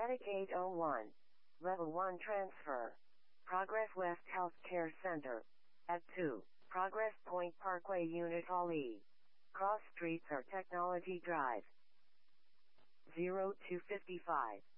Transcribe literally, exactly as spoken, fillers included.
Static eight oh one. Level one transfer. Progress West Healthcare Center. At two. Progress Point Parkway Unit Hall E. Cross streets are Technology Drive. zero two fifty-five.